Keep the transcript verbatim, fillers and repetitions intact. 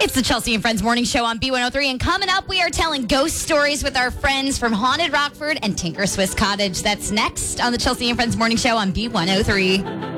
It's the Chelsea and Friends Morning Show on B one oh three. And coming up, we are telling ghost stories with our friends from Haunted Rockford and Tinker Swiss Cottage. That's next on the Chelsea and Friends Morning Show on B one oh three.